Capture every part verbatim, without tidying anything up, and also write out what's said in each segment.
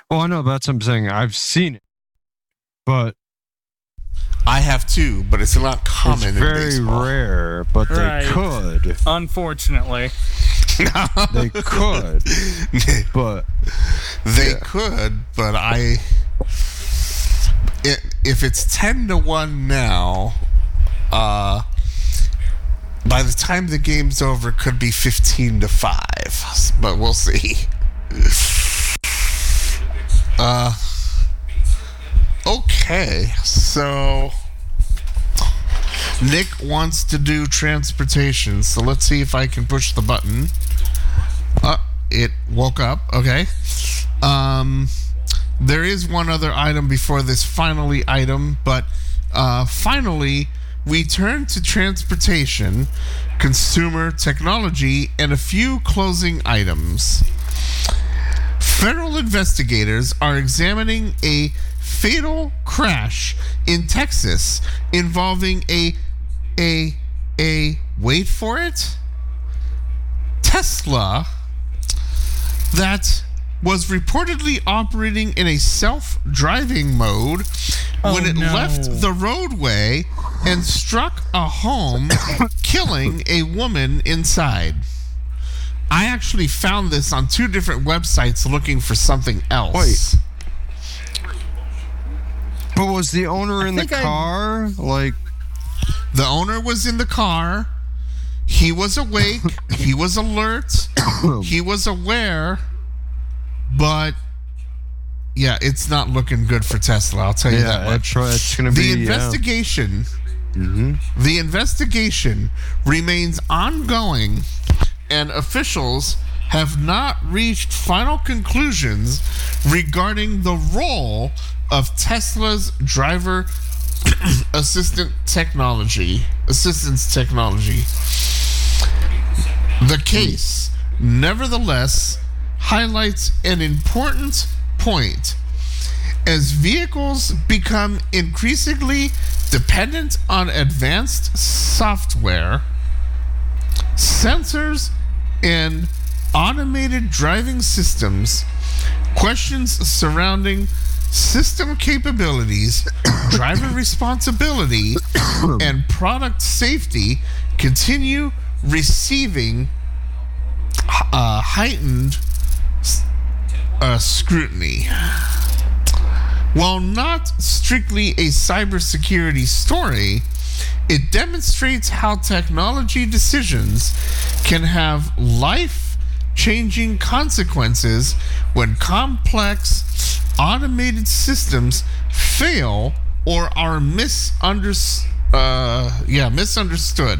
Well, I know that's what I'm saying. I've seen it, but I have too, but it's not common. it's very in baseball. rare. But Right. they could. Unfortunately. They could. But They Yeah. could, but I. It, if it's ten to one now, uh, by the time the game's over, it could be fifteen to five. But we'll see. Uh. Okay, so Nick wants to do transportation, so let's see if I can push the button. Uh, it woke up. Okay. Um, there is one other item before this finally item, but uh, finally we turn to transportation, consumer technology, and a few closing items. Federal investigators are examining a fatal crash in Texas involving a a a wait for it Tesla that was reportedly operating in a self-driving mode when Oh, it no. left the roadway and struck a home, killing a woman inside. I actually found this on two different websites looking for something else. Wait. But was the owner in the think I- car? Like, The owner was in the car. He was awake. He was alert. He was aware. But yeah, it's not looking good for Tesla. I'll tell you that yeah, much. it's, it's gonna The be. investigation, Yeah. hmm the investigation remains ongoing, and officials have not reached final conclusions regarding the role of Tesla's driver assistant technology, assistance technology. The case, nevertheless, highlights an important point. As vehicles become increasingly dependent on advanced software, sensors, and automated driving systems, questions surrounding system capabilities, driver responsibility, and product safety continue receiving uh, heightened uh, scrutiny. While not strictly a cybersecurity story, it demonstrates how technology decisions can have life-changing consequences when complex automated systems fail or are misunderstood. Uh, yeah, misunderstood.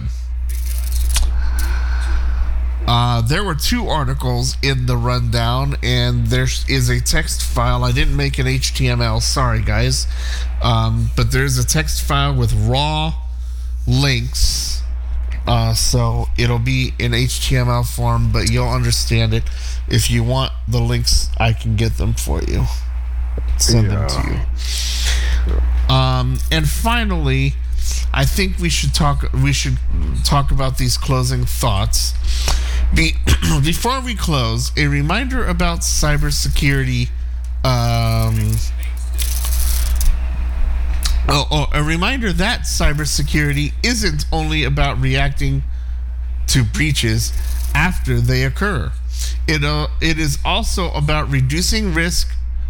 Uh, there were two articles in the rundown, and there is a text file. I didn't make an H T M L, sorry guys. Um, but there's a text file with raw links. Uh, so it'll be in H T M L form, but you'll understand it. If you want the links, I can get them for you. Send them to you. Um, and finally, I think we should talk. We should talk about these closing thoughts. Be, before we close, a reminder about cybersecurity. Um, oh, oh, a reminder that cybersecurity isn't only about reacting to breaches after they occur. It uh, it is also about reducing risk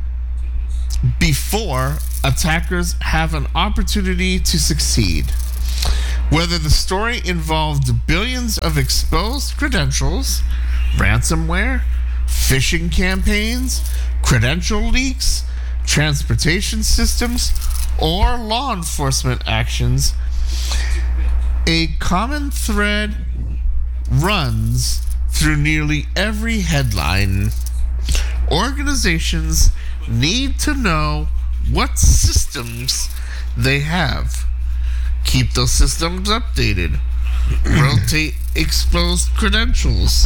before attackers have an opportunity to succeed. Whether the story involved billions of exposed credentials, ransomware, phishing campaigns, credential leaks, transportation systems, or law enforcement actions, a common thread runs through nearly every headline. Organizations need to know what systems they have. Keep those systems updated. Rotate exposed credentials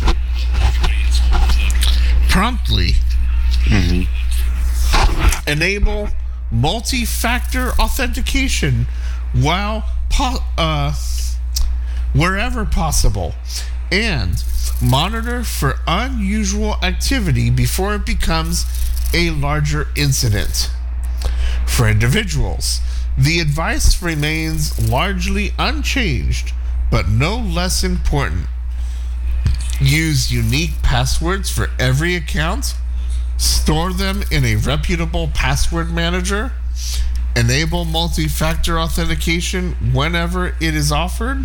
promptly. Mhm. Enable multi-factor authentication while po- uh, wherever possible, and monitor for unusual activity before it becomes a larger incident. For individuals, the advice remains largely unchanged, but no less important. Use unique passwords for every account. Store them in a reputable password manager. Enable multi-factor authentication whenever it is offered.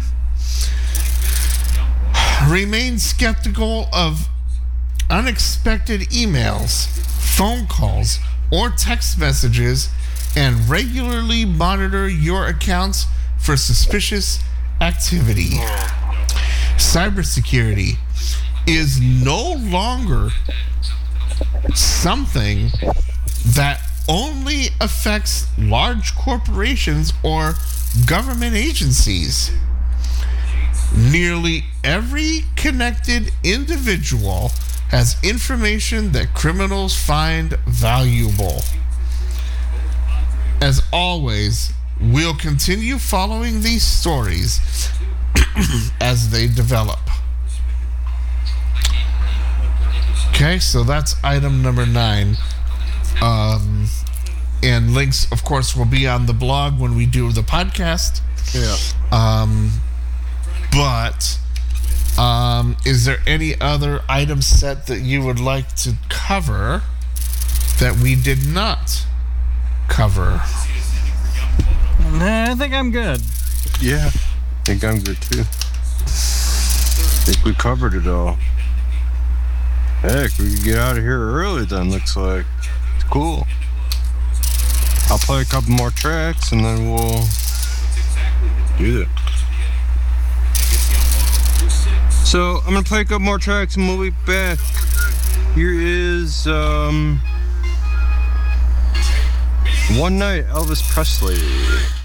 Remain skeptical of unexpected emails, phone calls, or text messages, and regularly monitor your accounts for suspicious activity. Cybersecurity is no longer something that only affects large corporations or government agencies. Nearly every connected individual has information that criminals find valuable. As always, we'll continue following these stories as they develop. Okay, so that's item number nine. Um, and links, of course, will be on the blog when we do the podcast. Yeah. Um, but um, is there any other item set that you would like to cover that we did not cover? Nah, I think I'm good. Yeah. I think I'm good too. I think we covered it all. Heck, we can get out of here early then, looks like. It's cool. I'll play a couple more tracks and then we'll do it. So, I'm gonna play a couple more tracks and we'll be back. Here is, um... One Night, Elvis Presley.